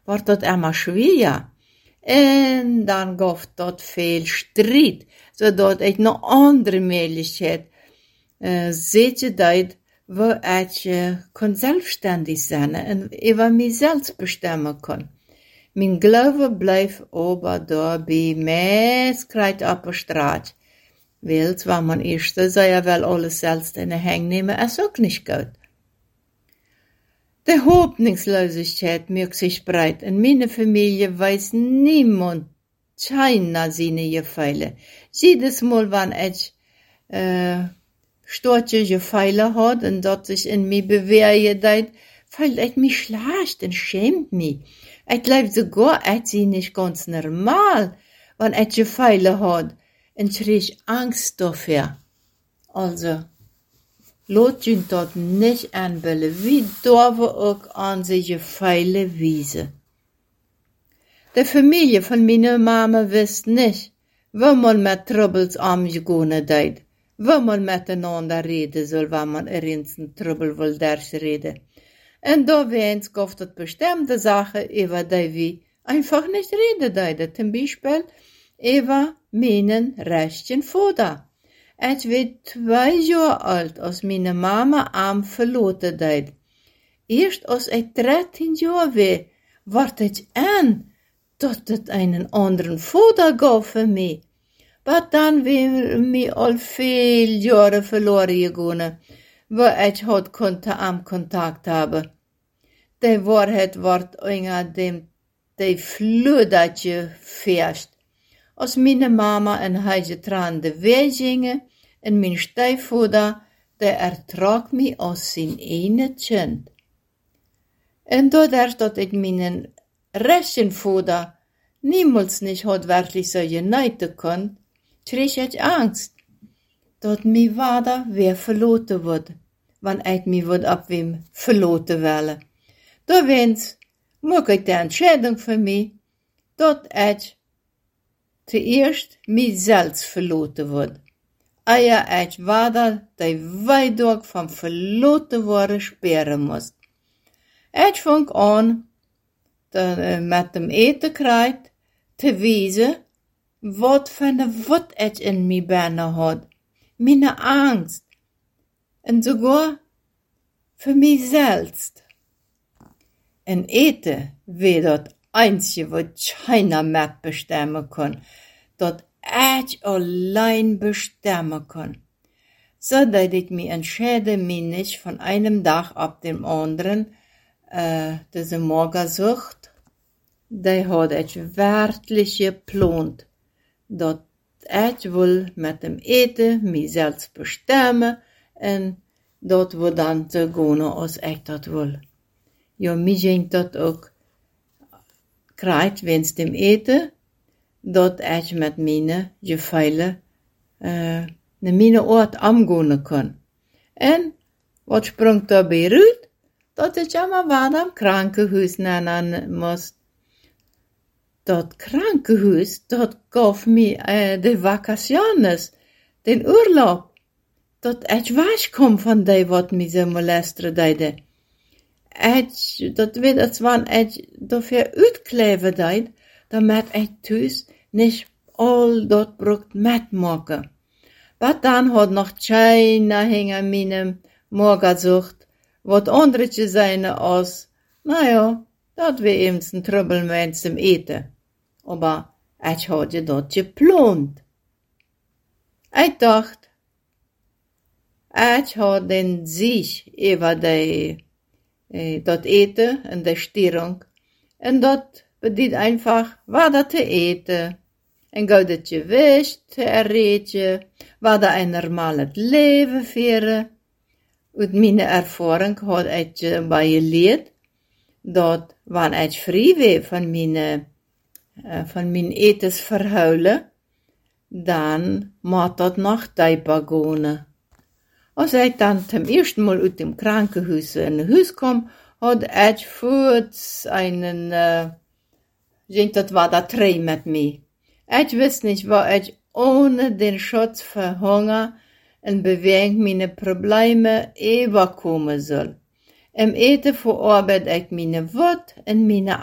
wordt dat immer schwer. En dan gaf dat veel strijd, zodat ik nog andere mogelijkheid zetje dat ik kon zelfstandig zijn en over mezelf bestemmen kon. Mijn geloof blijft aber daar bij mij krijgt op de straat. Wel, waar man eerst zou wel alles zelfs in de hang nemen, is ook niet goed. De hoopningsloosheid maakt zich breit. In mijn familie weet niemand keiner zijn gevallen. Jedes Mal, wanneer ik stortje gevallen had en dat zich in mij bewegen deed, voelt ik me slecht en schämt me. Ik geloof sogar, ik zie niet ganz normaal, wanneer ik gevallen had en kreeg angst daarvoor. Also, laat je dat niet aanbellen, wie durven ook aan zich gevallen wijzen. De familie van mijn mama wist niet, waar man met troubles omgegaan deed, waar man miteinander reden zal, waar man eens een trouble wil reden. En daarweens gaf het bestimmte zaken, over die we einfach niet reden deden. Zum Beispiel, over mijn rechten vader. Ik werd 2 jaar oud als mijn mama hem verlaten deed. Eerst als ik 13 jaar was, werd ik aan dat het een andere vader gaf voor mij. Maar dan weer mij al veel jaren verloren gegaan, waar ik had contact hebben. De waarheid wordt onder de vloed dat je veerst. Als mijn mama en hij getrande weg gingen, en mijn stiefvader, die ertrok mij als zijn ene kind. En doordat ik mijn rechenvader niemals niet had werkelijk zo genijten kon, kreeg ik angst, dat mijn vader weer verlaten wordt, wanneer ik mij wordt op hem verlaten willen. Daarweens maak ik de entscheiding voor mij, dat ik eerst mijzelf verlaten word. Eer ik vader de weidag van verlaten worden speren moest. Ik vang aan met hem eten krijgt te wijzen wat ik in mijn benen had. Mijn angst. En sogar voor mijzelf. En eten weer dat einzige wat keiner met bestemmen kon. Dat ik alleen bestemmen kon. Zodat ik me entscheide me niet van einem dag op de anderen deze morgenzucht, die had ik werkelijk gepland. Dat ik wil met hem eten, mezelf bestemmen en dat we dan te gaan als ik dat wil. Ja, mij ging dat ook krijgt wens hem eten, dat ik met mijn gevallen naar mijn oort omgaan kan. En wat sprong daarbij uit? Dat ik allemaal wat am krankenhuis nanan moest. Dat krankenhuis, dat gaf me de vacaciones, den urlaub. Dat ik wegkom van die wat me zo molesteren deden. Dat weet het wanneer ik daarvoor uitkleven deed, damit ik thuis niet al dat broekt metmaken. Maar dan had nog keiner hingen mijn morgenzucht, wat andertje zijn als, nou ja, dat we eens een trouble met hem eten. Maar ik had je dat gepland. Ik dacht, ik had den zich over dat eten en de stierung. En dat bedient einfach, wat te eten. En gauw dat je wist, te erreden, wat een normaal leven vieren. Uit mijn ervaring had ik bij je geleerd, dat wanneer ik vrij was van mijn etensverhuilen, dan moet dat nog dieper gaan. Als ik dan ten eerste mal uit dem krankenhuis in huis kwam, had ik voorts dat war dat 3 met mij. Ik wist niet waar ik ohne den Schutz voor Hunger en beweging mijn problemen overkomen zal. Im eten verarbeid ik mijn woord en mijn